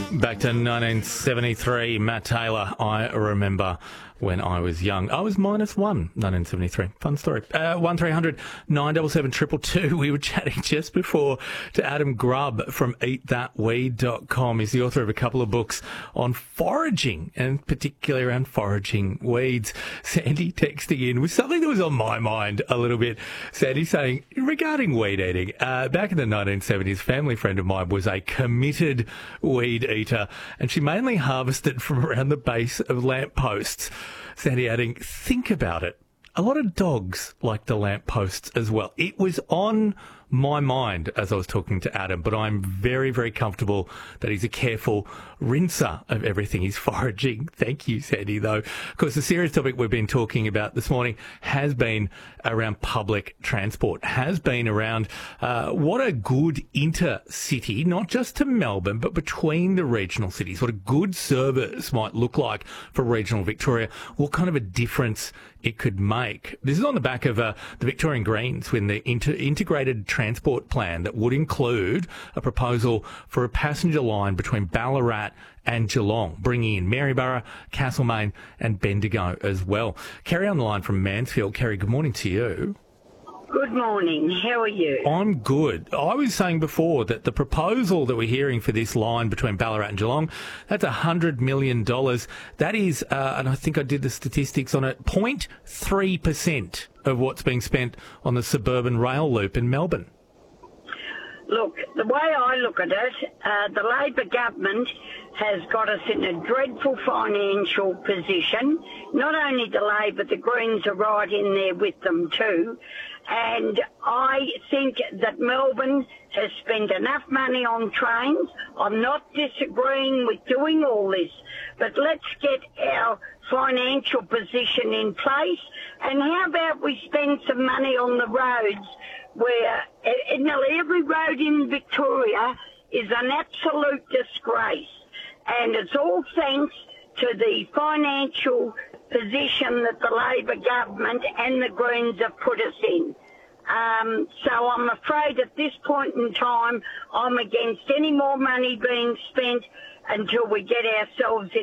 Back to 1973, Matt Taylor. I remember when I was young. I was -1, 1973. Fun story. 1300 977 222. We were chatting just before to Adam Grubb from eatthatweed.com. He's the author of a couple of books on foraging, and particularly around foraging weeds. Sandy texting in with something that was on my mind a little bit. Sandy saying, regarding weed eating, back in the 1970s, a family friend of mine was a committed weed eater, and she mainly harvested from around the base of lampposts. Sandy adding, think about it. A lot of dogs like the lampposts as well. It was on my mind as I was talking to Adam, but I'm very, very comfortable that he's a careful rinser of everything he's foraging. Thank you, Sandy, though. Of course, the serious topic we've been talking about this morning has been around public transport, has been around what a good intercity, not just to Melbourne, but between the regional cities, what a good service might look like for regional Victoria, what kind of a difference it could make. This is on the back of the Victorian Greens when the integrated transport plan that would include a proposal for a passenger line between Ballarat and Geelong, bringing in Maryborough, Castlemaine and Bendigo as well. Kerry on the line from Mansfield. Kerry, good morning to you. Good morning. How are you? I'm good. I was saying before that the proposal that we're hearing for this line between Ballarat and Geelong, that's $100 million. That is, and I think I did the statistics on it, 0.3% of what's being spent on the suburban rail loop in Melbourne. Look, the way I look at it, the Labor government has got us in a dreadful financial position. Not only the Labor, the Greens are right in there with them too. And I think that Melbourne has spent enough money on trains. I'm not disagreeing with doing all this, but let's get our financial position in place. And how about we spend some money on the roads, where nearly every road in Victoria is an absolute disgrace. And it's all thanks to the financial position that the Labor government and the Greens have put us in. So I'm afraid at this point in time, I'm against any more money being spent until we get ourselves in